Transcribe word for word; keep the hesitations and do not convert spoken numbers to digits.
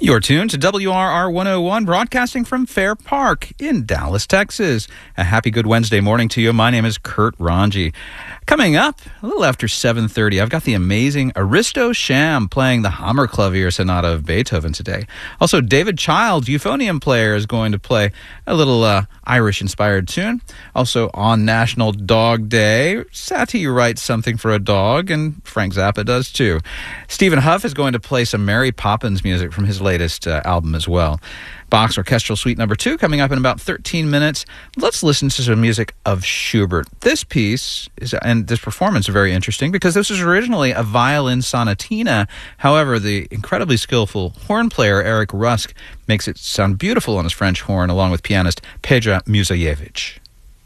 You're tuned to W R R one oh one, broadcasting from Fair Park in Dallas, Texas. A happy good Wednesday morning to you. My name is Kurt Ranji. Coming up, a little after seven thirty, I've got the amazing Aristo Sham playing the Hammerklavier Sonata of Beethoven today. Also, David Child, euphonium player, is going to play a little uh, Irish-inspired tune. Also, on National Dog Day, Satie writes something for a dog, and Frank Zappa does too. Stephen Huff is going to play some Mary Poppins music from his latest uh, album as well. Bach's Orchestral Suite number two coming up in about thirteen minutes. Let's listen to some music of Schubert. This piece is, and this performance is very interesting because this was originally a violin sonatina. However, the incredibly skillful horn player Eric Rusk makes it sound beautiful on his French horn along with pianist Pedra Musajevich.